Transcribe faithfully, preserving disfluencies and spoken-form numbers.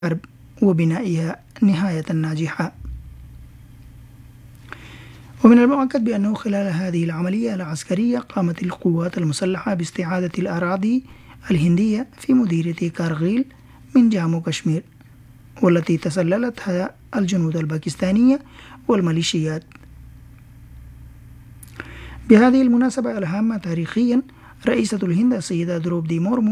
الحرب وبنائها نهاية ناجحة. ومن المؤكد بأنه خلال هذه العملية العسكرية قامت القوات المسلحة باستعادة الأراضي الهندية في مديرية كارغيل من جامو كشمير، والتي تسللتها الجنود الباكستانية والميليشيات. بهذه المناسبة الهامة تاريخيا، رئيسة الهند السيدة دروبدي مورمو